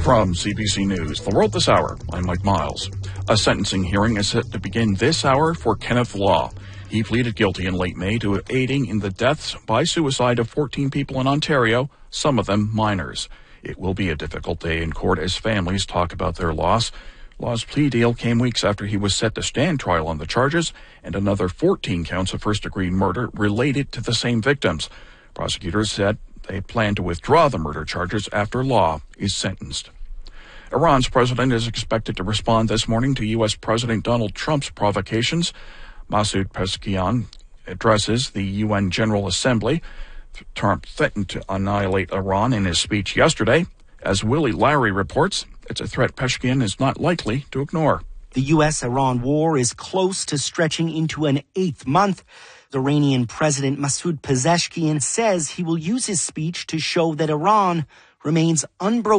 From CBC News, The World This Hour, I'm Mike Miles. A sentencing hearing is set to begin this hour for Kenneth Law. He pleaded guilty in late May to aiding in the deaths by suicide of 14 people in Ontario, some of them minors. It will be a difficult day in court as families talk about their loss. Law's plea deal came weeks after he was set to stand trial on the charges and another 14 counts of first-degree murder related to the same victims. Prosecutors said they plan to withdraw the murder charges after Law is sentenced. Iran's president is expected to respond this morning to U.S. President Donald Trump's provocations. Masoud Pezeshkian addresses the UN General Assembly. Trump threatened to annihilate Iran in his speech yesterday. As Willie Larry reports, it's a threat Pezeshkian is not likely to ignore. The U.S.-Iran war is close to stretching into an 8th month. The Iranian President Masoud Pezeshkian says he will use his speech to show that Iran remains unbroken